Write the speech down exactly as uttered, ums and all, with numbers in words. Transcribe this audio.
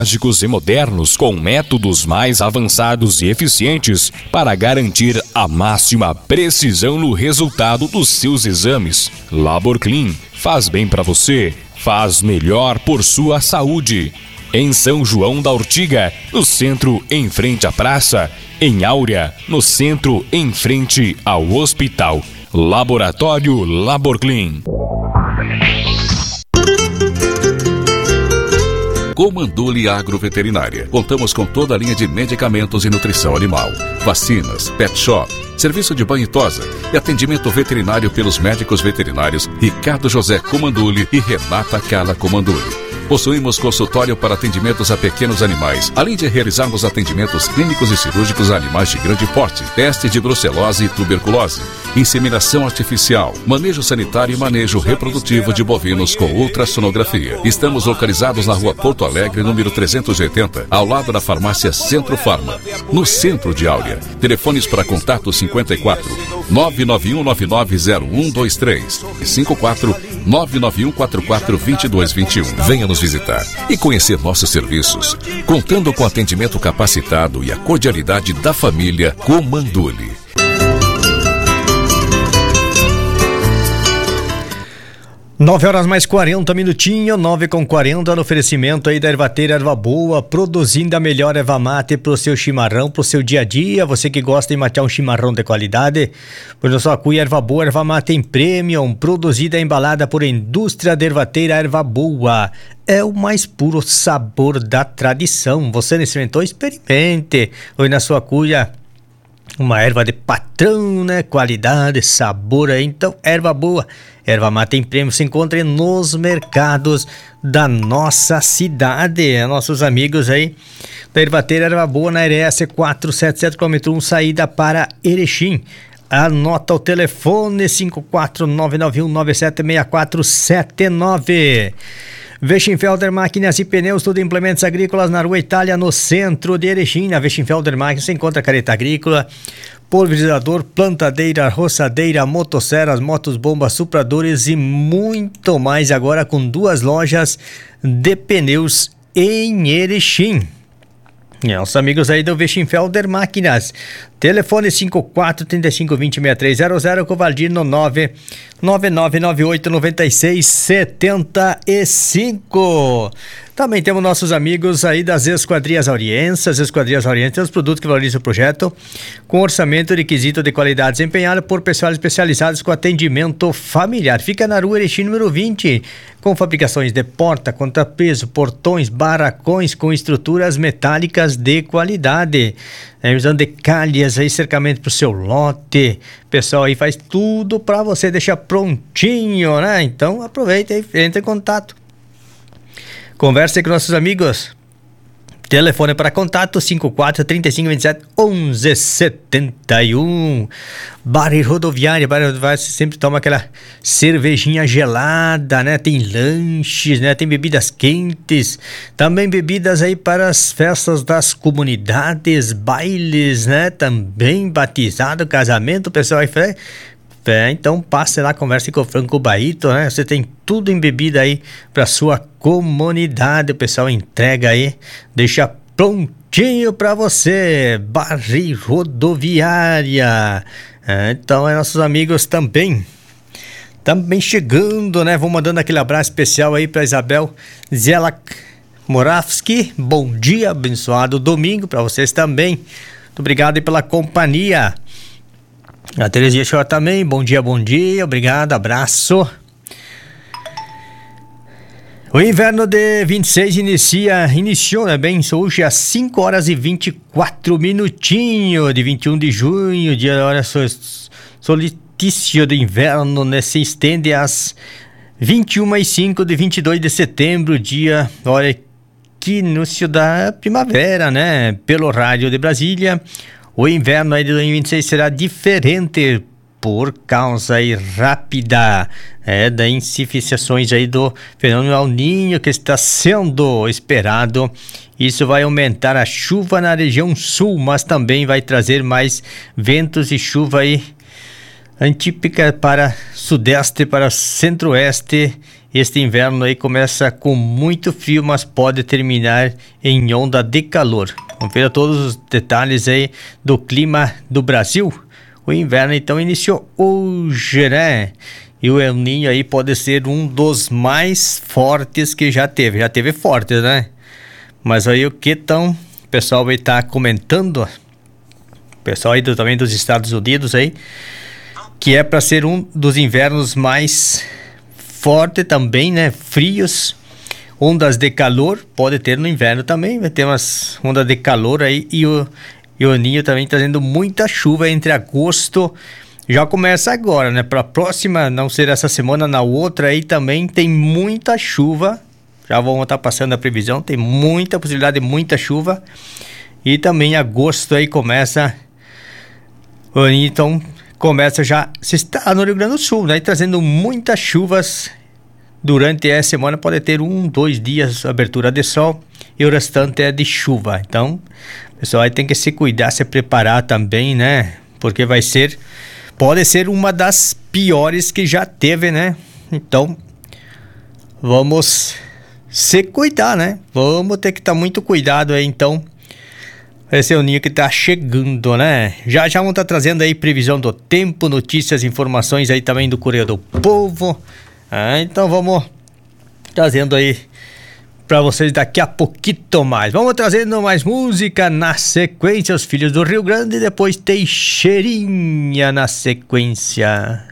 e modernos com métodos mais avançados e eficientes para garantir a máxima precisão no resultado dos seus exames. LaborClean faz bem para você, faz melhor por sua saúde. Em São João da Ortiga, no centro em frente à praça. Em Áurea, no centro em frente ao hospital. Laboratório LaborClean. Comanduli Agroveterinária. Contamos com toda a linha de medicamentos e nutrição animal, vacinas, pet shop, serviço de banho e tosa e atendimento veterinário pelos médicos veterinários Ricardo José Comanduli e Renata Carla Comanduli. Possuímos consultório para atendimentos a pequenos animais, além de realizarmos atendimentos clínicos e cirúrgicos a animais de grande porte, teste de brucelose e tuberculose, inseminação artificial, manejo sanitário e manejo reprodutivo de bovinos com ultrassonografia. Estamos localizados na rua Porto Alegre, número trezentos e oitenta, ao lado da farmácia Centro Farma, no centro de Áurea. Telefones para contato cinquenta e quatro, nove nove um nove nove zero um dois três e cinquenta e quatro, nove nove um quatro quatro dois dois dois um. Venha nos visitar e conhecer nossos serviços, contando com atendimento capacitado e a cordialidade da família Comanduli. nove horas mais quarenta minutinhos, nove com quarenta, no oferecimento aí da Ervateira Erva Boa, produzindo a melhor erva mate pro seu chimarrão, pro seu dia a dia. Você que gosta de matear um chimarrão de qualidade, pois na sua cuia Erva Boa, erva mate em premium, produzida e embalada por Indústria da Ervateira Erva Boa. É o mais puro sabor da tradição. Você não experimentou? Experimente. Hoje na sua cuia uma erva de patrão, né? Qualidade, sabor aí. Então, erva boa, erva mate em prêmio se encontra nos mercados da nossa cidade. Nossos amigos aí da Ervateira Erva Boa, na R S quatrocentos e setenta e sete, quilômetro um, saída para Erechim. Anota o telefone cinco quatro nove nove um nove sete seis quatro sete nove. Weschenfelder Máquinas e Pneus, tudo implementos agrícolas na Rua Itália, no centro de Erechim. Na Weschenfelder Máquinas você encontra careta agrícola, pulverizador, plantadeira, roçadeira, motosserras, motos, bombas, supradores e muito mais, agora com duas lojas de pneus em Erechim. É, os amigos aí do Weschenfelder Máquinas. Telefone cinco quatro, três cinco, dois zero, seis três zero zero, Covaldir no nove nove nove nove oito nove seis sete cinco. Também temos nossos amigos aí das Esquadrias Auriense. As Esquadrias Auriense têm os produtos que valorizam o projeto, com orçamento requisito de qualidade desempenhado por pessoal especializados com atendimento familiar. Fica na Rua Erechim, número vinte, com fabricações de porta, contrapeso, portões, barracões com estruturas metálicas de qualidade. É, usando de calhas aí, cercamento pro seu lote. Pessoal aí faz tudo pra você deixar prontinho, né? Então aproveita aí, entre em contato. Converse com nossos amigos. Telefone para contato cinco quatro, três cinco, dois sete, onze setenta e um. Bar e Rodoviária. Bar e Rodoviária sempre toma aquela cervejinha gelada, né? Tem lanches, né? Tem bebidas quentes. Também bebidas aí para as festas das comunidades, bailes, né? Também batizado, casamento, o pessoal aí faz. É, então passe lá, converse com o Franco Baito, né? Você tem tudo em bebida aí para sua comunidade, o pessoal entrega aí, deixa prontinho para você. Barri Rodoviária. É, então é nossos amigos também também chegando, né? Vou mandando aquele abraço especial aí para Isabel Zelak Moravski. Bom dia, abençoado domingo para vocês também. Muito obrigado aí pela companhia. A Terezinha Chora também, bom dia, bom dia, obrigado, abraço. O inverno de vinte e seis inicia, iniciou, né, bem, hoje às cinco horas e vinte e quatro minutinhos de vinte e um de junho, dia da hora solstício do inverno, né, se estende às vinte e uma e cinco de vinte e dois de setembro, dia, hora que início da primavera, né, pelo rádio de Brasília. O inverno aí de dois mil e vinte e seis será diferente por causa aí rápida é, da insuficiências aí do fenômeno El Niño que está sendo esperado. Isso vai aumentar a chuva na região sul, mas também vai trazer mais ventos e chuva aí atípica para sudeste, para centro-oeste este inverno aí começa com muito frio, mas pode terminar em onda de calor. Vamos ver todos os detalhes aí do clima do Brasil. O inverno então iniciou hoje, né? E o El Niño aí pode ser um dos mais fortes que já teve. Já teve fortes, né? Mas aí o que tão... O pessoal vai estar tá comentando, o pessoal aí do, também dos Estados Unidos aí, que é para ser um dos invernos mais fortes também, né? Frios. Ondas de calor, pode ter no inverno também. Vai ter umas ondas de calor aí. E o, e o El Niño também trazendo muita chuva entre agosto. Já começa agora, né? Para a próxima, não ser essa semana, na outra aí também tem muita chuva. Já vamos estar passando a previsão. Tem muita possibilidade de muita chuva. E também agosto aí começa. O El Niño, então, começa já. Se está no Rio Grande do Sul, né? Trazendo muitas chuvas. Durante essa semana pode ter um, dois dias abertura de sol. E o restante é de chuva. Então, o pessoal aí tem que se cuidar, se preparar também, né? Porque vai ser. Pode ser uma das piores que já teve, né? Então, vamos se cuidar, né? Vamos ter que estar muito cuidado aí, então. Esse é o ninho que tá chegando, né? Já já vamos estar trazendo aí previsão do tempo, notícias, informações aí também do Correio do Povo. Ah, então vamos trazendo aí para vocês daqui a pouquinho mais. Vamos trazendo mais música na sequência, Os Filhos do Rio Grande, e depois Teixeirinha na sequência.